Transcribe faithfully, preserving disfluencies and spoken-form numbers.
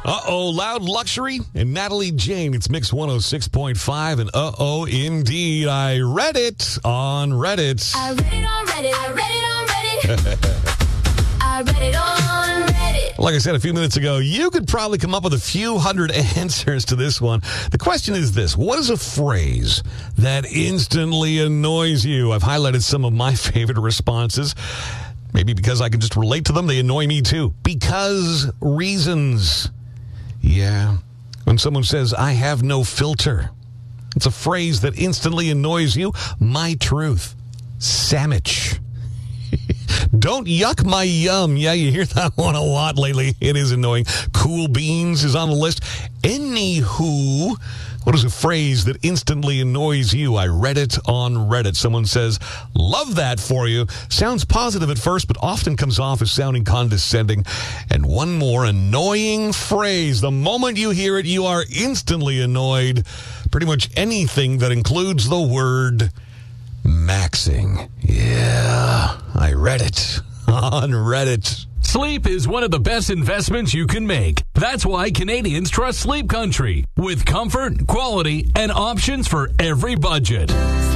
Uh-oh, Loud Luxury and Natalie Jane. It's Mix one oh six point five, and uh-oh, indeed, I read it on Reddit. I read it on Reddit. I read it on Reddit. I read it on Reddit. Like I said a few minutes ago, you could probably come up with a few hundred answers to this one. The question is this: what is a phrase that instantly annoys you? I've highlighted some of my favorite responses. Maybe because I can just relate to them, they annoy me too. Because reasons. Yeah. When someone says, I have no filter, it's a phrase that instantly annoys you. My truth. Sandwich. Don't yuck my yum. Yeah, you hear that one a lot lately. It is annoying. Cool beans is on the list. Anywho, what is a phrase that instantly annoys you? I read it on Reddit. Someone says, love that for you. Sounds positive at first, but often comes off as sounding condescending. And one more annoying phrase. The moment you hear it, you are instantly annoyed. Pretty much anything that includes the word maxing. Yeah, I read it on Reddit. Sleep is one of the best investments you can make. That's why Canadians trust Sleep Country. With comfort, quality, and options for every budget.